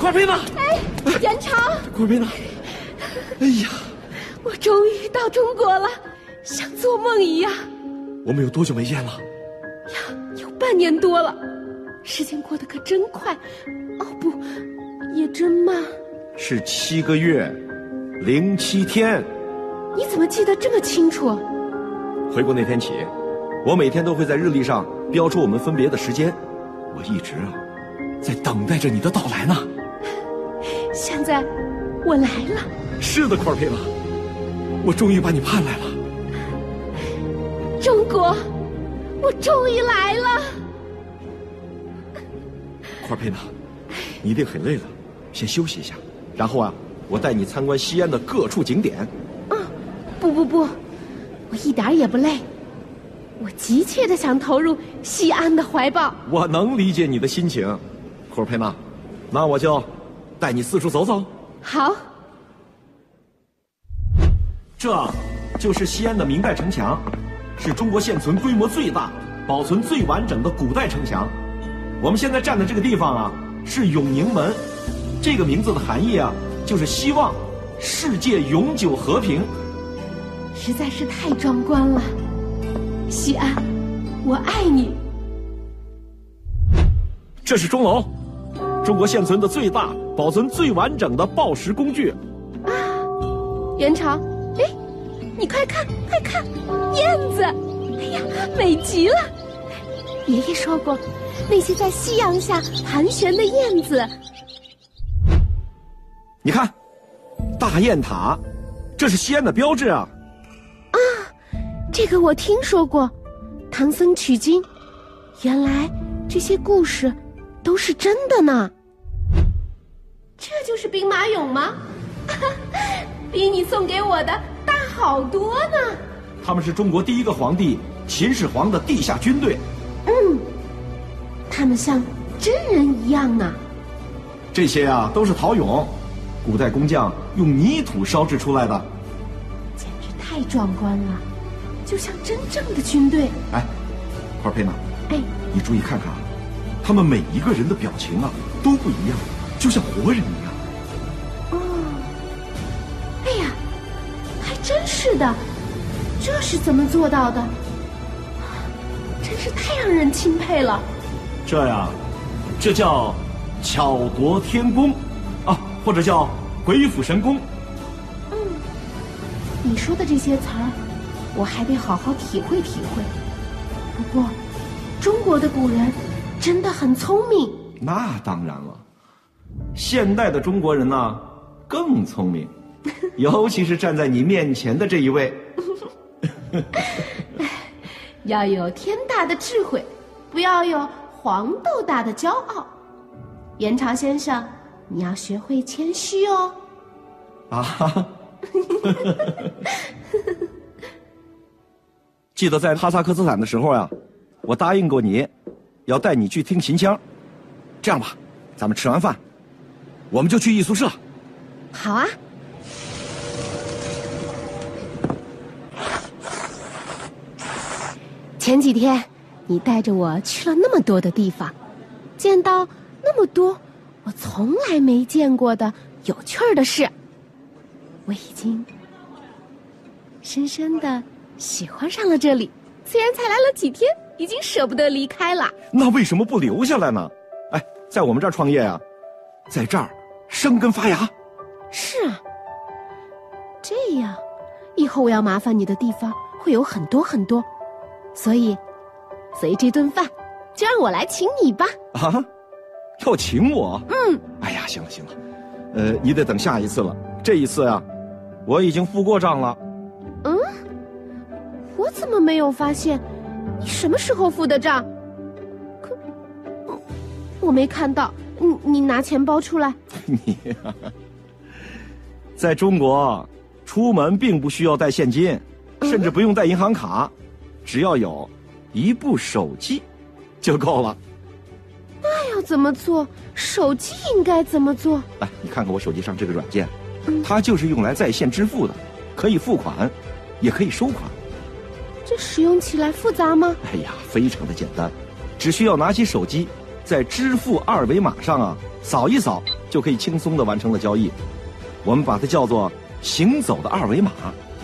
块佩娜！ 哎，严长， 块佩娜！哎呀， 我终于到中国了，像做梦一样。 我们有多久没见了？ 呀，有半年多了，时间过得可真快，哦不，也真慢。 是7个月07天。 你怎么记得这么清楚？ 回国那天起，我每天都会在日历上标出我们分别的时间。我一直在等待着你的到来呢。 现在我来了。 是的，块佩娜，我终于把你盼来了。 中国，我终于来了。 块佩娜，你一定很累了，先休息一下。然后我带你参观西安的各处景点。 不，我一点也不累。我急切地想投入西安的怀抱。 我能理解你的心情，块佩娜，那我就带你四处走走。 好。 这就是西安的明代城墙，是中国现存规模最大、保存最完整的古代城墙。我们现在站的这个地方是永宁门，这个名字的含义就是希望世界永久和平。 实在是太壮观了，西安，我爱你。 这是钟楼，中国现存的最大、保存最完整的报时工具。 元朝，哎，你快看，快看，燕子！哎呀，美极了！爷爷说过，那些在夕阳下盘旋的燕子。 你看，大雁塔，这是西安的标志啊！ 这个我听说过，唐僧取经，原来这些故事都是真的呢。这就是兵马俑吗？比你送给我的大好多呢。 他们是中国第一个皇帝秦始皇的地下军队。 他们像真人一样呢。 这些都是陶俑，古代工匠用泥土烧制出来的， 简直太壮观了，就像真正的军队。 哎，块佩娜， 哎， 你注意看看他们每一个人的表情都不一样，就像活人一样。 哎呀，还真是的，这是怎么做到的？真是太让人钦佩了。 这叫巧夺天工或者叫鬼斧神工。 你说的这些词儿，我还得好好体会体会。不过，中国的古人真的很聪明。 那当然了，现代的中国人更聪明，尤其是站在你面前的这一位。 要有天大的智慧，不要有黄豆大的骄傲。元朝先生，你要学会谦虚哦。 记得在哈萨克斯坦的时候我答应过你，要带你去听秦腔。这样吧，咱们吃完饭，我们就去艺术社。 好啊。前几天你带着我去了那么多的地方，见到那么多我从来没见过的有趣儿的事，我已经深深的喜欢上了这里。虽然才来了几天，已经舍不得离开了。 那为什么不留下来呢？哎，在我们这儿创业在这儿生根发芽。 是啊，这样以后我要麻烦你的地方会有很多很多，所以这顿饭就让我来请你吧。 要请我？哎呀，行了，你得等下一次了。这一次我已经付过账了。 我怎么没有发现？你什么时候付的账？可我没看到。你拿钱包出来。 你在中国出门并不需要带现金，甚至不用带银行卡，只要有一部手机就够了。 那要怎么做？手机应该怎么做？ 来，你看看我手机上这个软件，它就是用来在线支付的，可以付款，也可以收款。 这使用起来复杂吗？ 哎呀，非常的简单，只需要拿起手机，在支付二维码上扫一扫就可以轻松地完成了交易。我们把它叫做行走的二维码。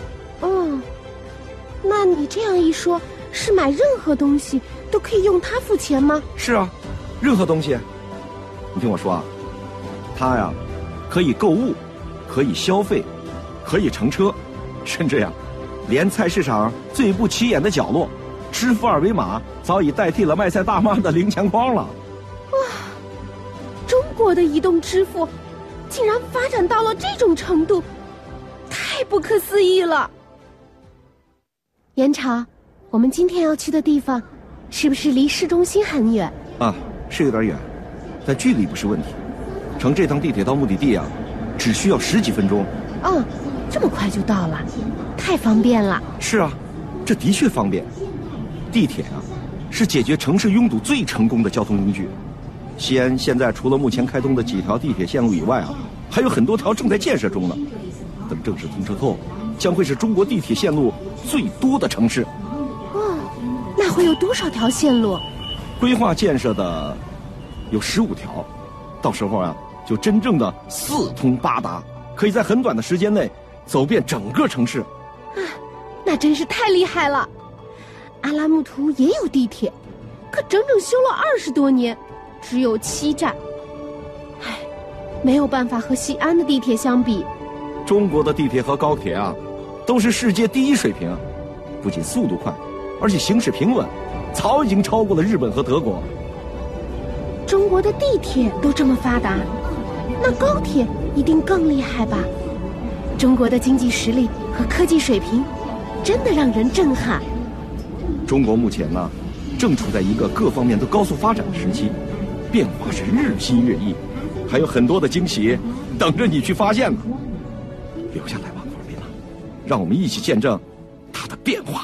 那你这样一说，是买任何东西都可以用它付钱吗？ 是啊，任何东西。你听我说啊，它呀，可以购物，可以消费，可以乘车，甚至呀，连菜市场最不起眼的角落，支付二维码早已代替了卖菜大妈的零钱筐了。 哇，中国的移动支付竟然发展到了这种程度，太不可思议了。严超，我们今天要去的地方，是不是离市中心很远？ 啊，是有点远，但距离不是问题。乘这趟地铁到目的地啊，只需要10几分钟。 这么快就到了，太方便了。 是啊，这的确方便。地铁啊，是解决城市拥堵最成功的交通工具。西安现在除了目前开通的几条地铁线路以外啊，还有很多条正在建设中呢。等正式通车后，将会是中国地铁线路最多的城市。 那会有多少条线路？ 规划建设的有15条，到时候啊，就真正的4通8达，可以在很短的时间内走遍整个城市。 那真是太厉害了。阿拉木图也有地铁，可整整修了20多年，只有7站。没有办法和西安的地铁相比。 中国的地铁和高铁啊，都是世界第一水平，不仅速度快，而且行驶平稳，早已经超过了日本和德国。 中国的地铁都这么发达，那高铁一定更厉害吧？中国的经济实力和科技水平真的让人震撼。 中国目前呢，正处在一个各方面都高速发展的时期，变化是日新月异，还有很多的惊喜等着你去发现呢。留下来吧，库尔贝娜，让我们一起见证它的变化。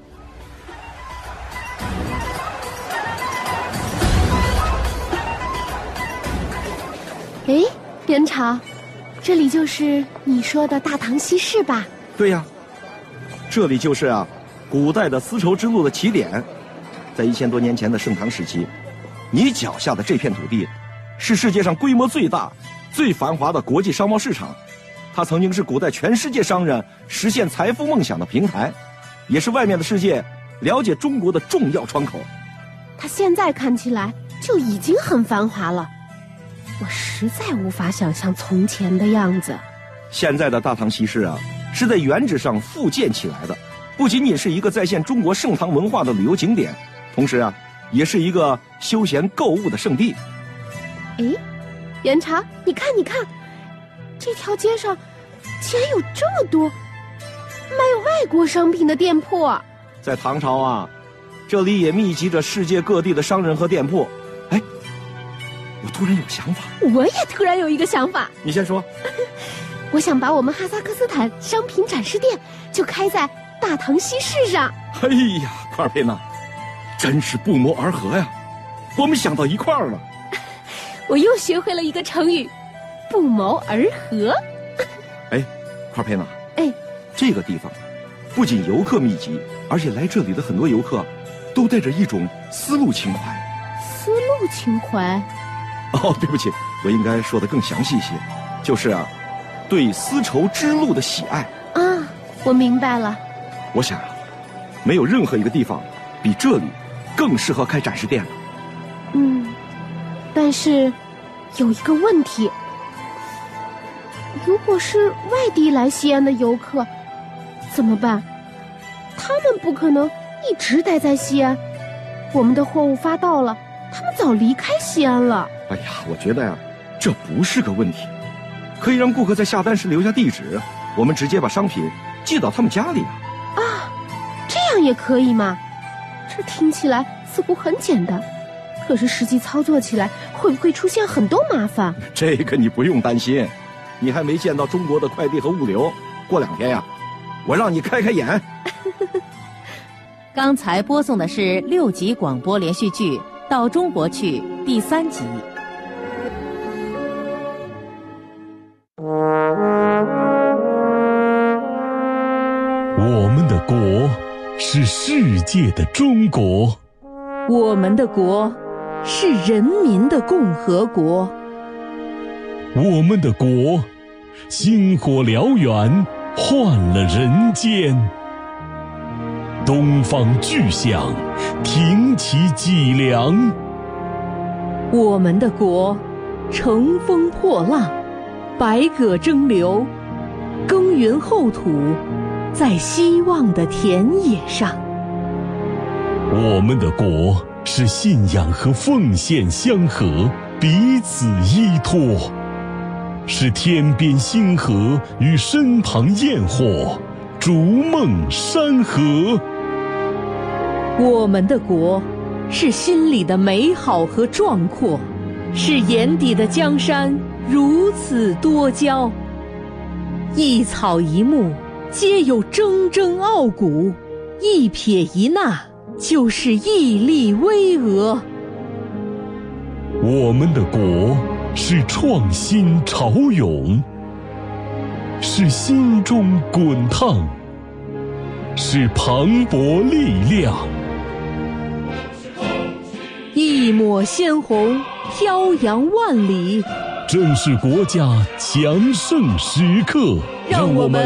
元朝，这里就是你说的大唐西市吧？ 对呀，这里就是啊，古代的丝绸之路的起点。在1000多年前的盛唐时期，你脚下的这片土地，是世界上规模最大、最繁华的国际商贸市场。它曾经是古代全世界商人实现财富梦想的平台，也是外面的世界了解中国的重要窗口。 它现在看起来就已经很繁华了，我实在无法想象从前的样子。 现在的大唐西市啊，是在原址上复建起来的，不仅仅是一个再现中国盛唐文化的旅游景点，同时啊，也是一个休闲购物的圣地。 元朝，你看，这条街上竟然有这么多卖外国商品的店铺。 在唐朝啊，这里也密集着世界各地的商人和店铺。我突然有想法。 我也突然有一个想法。 你先说。 我想把我们哈萨克斯坦商品展示店就开在大唐西市上。 哎呀，库尔贝娜，真是不谋而合呀，我们想到一块儿了。 我又学会了一个成语，不谋而合。 库尔贝娜，这个地方不仅游客密集，而且来这里的很多游客都带着一种丝路情怀。 丝路情怀？ 对不起，我应该说得更详细些，就是啊，对丝绸之路的喜爱。 我明白了。 我想啊，没有任何一个地方比这里更适合开展示店了。 但是有一个问题，如果是外地来西安的游客怎么办？他们不可能一直待在西安，我们的货物发到了，他们早离开西安了。 我觉得呀，这不是个问题，可以让顾客在下单时留下地址，我们直接把商品寄到他们家里这样也可以吗？这听起来似乎很简单，可是实际操作起来会不会出现很多麻烦？ 这个你不用担心，你还没见到中国的快递和物流，过2天呀，我让你开开眼。 刚才播送的是6集广播连续剧《到中国去》第3集。 我们的国是世界的中国， 我们的国是人民的共和国， 我们的国，星火燎原，换了人间。东方巨响，挺起脊梁。 我们的国，乘风破浪，百舸争流，耕耘厚土，在希望的田野上。 我们的国是信仰和奉献相合，彼此依托，是天边星河与身旁焰火，逐梦山河。 我们的国是心里的美好和壮阔，是眼底的江山如此多娇。一草一木皆有铮铮傲骨，一撇一捺就是屹立巍峨。 我们的国是创新潮涌，是心中滚烫，是磅礴力量。 一抹鲜红，飘扬万里， 正是国家强盛时刻。 让我们